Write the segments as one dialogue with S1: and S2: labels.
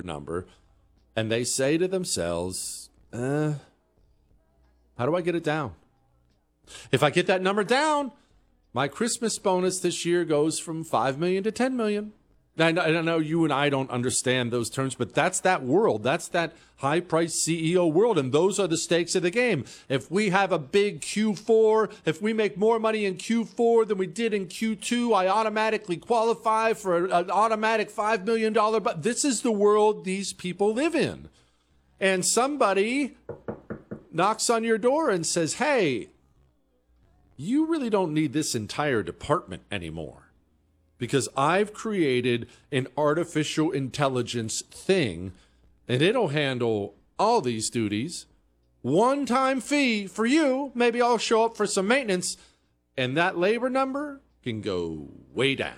S1: number, and they say to themselves, how do I get it down? If I get that number down, my Christmas bonus this year goes from $5 million to $10 million. I know you and I don't understand those terms, but that's that world. That's that high-priced CEO world, and those are the stakes of the game. If we have a big Q4, if we make more money in Q4 than we did in Q2, I automatically qualify for an automatic $5 million. But this is the world these people live in. And somebody knocks on your door and says, hey, you really don't need this entire department anymore, because I've created an artificial intelligence thing, and it'll handle all these duties. One-time fee for you. Maybe I'll show up for some maintenance, and that labor number can go way down.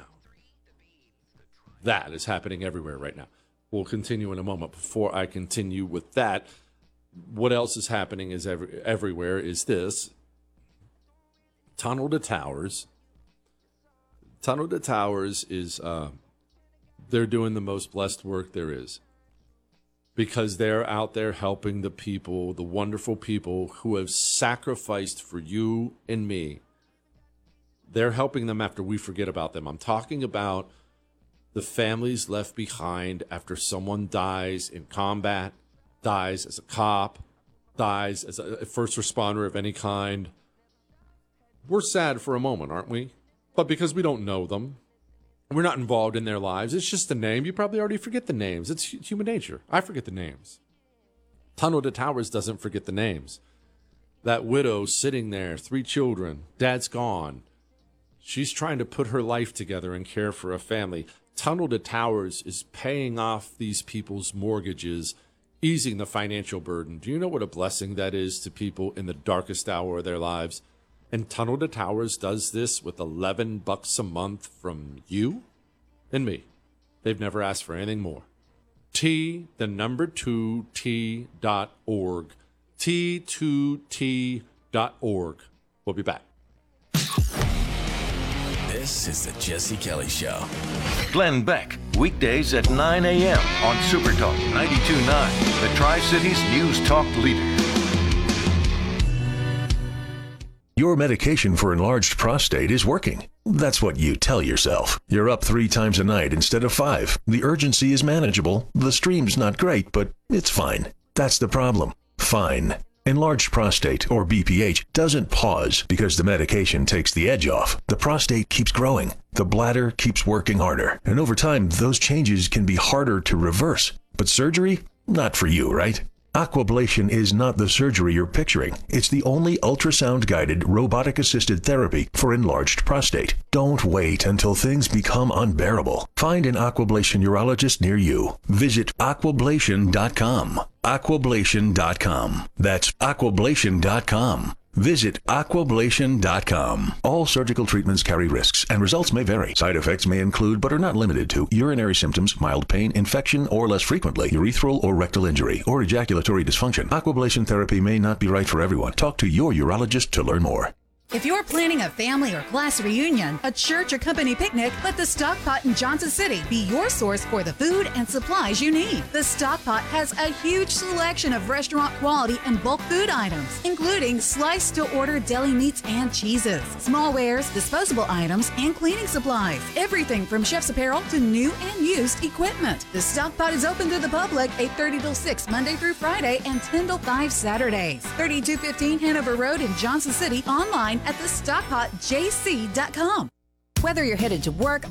S1: That is happening everywhere right now. We'll continue in a moment. Before I continue with that, what else is happening is everywhere is this. Tunnel to Towers. Tunnel to Towers is, they're doing the most blessed work there is, because they're out there helping the people, the wonderful people who have sacrificed for you and me. They're helping them after we forget about them. I'm talking about the families left behind after someone dies in combat, dies as a cop, dies as a first responder of any kind. We're sad for a moment, aren't we? But because we don't know them, we're not involved in their lives. It's just a name. You probably already forget the names. It's human nature. I forget the names. Tunnel to Towers doesn't forget the names. That widow sitting there, 3 children, dad's gone. She's trying to put her life together and care for a family. Tunnel to Towers is paying off these people's mortgages, easing the financial burden. Do you know what a blessing that is to people in the darkest hour of their lives? And Tunnel to Towers does this with $11 a month from you and me. They've never asked for anything more. T2T.org. T2T.org. We'll be back.
S2: This is the Jesse Kelly Show.
S3: Glenn Beck, weekdays at 9 a.m. on Super Talk 92.9, the Tri-Cities News Talk leader.
S4: Your medication for enlarged prostate is working. That's what you tell yourself. You're up 3 times a night instead of 5. The urgency is manageable. The stream's not great, but it's fine. That's the problem. Fine. Enlarged prostate, or BPH, doesn't pause because the medication takes the edge off. The prostate keeps growing. The bladder keeps working harder. And over time, those changes can be harder to reverse. But surgery? Not for you, right? Aquablation is not the surgery you're picturing. It's the only ultrasound-guided, robotic-assisted therapy for enlarged prostate. Don't wait until things become unbearable. Find an Aquablation urologist near you. Visit aquablation.com. Aquablation.com. That's aquablation.com. Visit aquablation.com. All surgical treatments carry risks, and results may vary. Side effects may include, but are not limited to, urinary symptoms, mild pain, infection, or less frequently, urethral or rectal injury, or ejaculatory dysfunction. Aquablation therapy may not be right for everyone. Talk to your urologist to learn more.
S5: If you're planning a family or class reunion, a church or company picnic, let the Stockpot in Johnson City be your source for the food and supplies you need. The Stockpot has a huge selection of restaurant quality and bulk food items, including sliced-to-order deli meats and cheeses, small wares, disposable items, and cleaning supplies. Everything from chef's apparel to new and used equipment. The Stockpot is open to the public 8:30 till 6 Monday through Friday and 10 till 5 Saturdays. 3215 Hanover Road in Johnson City, online at thestockpotjc.com. Whether you're headed to work,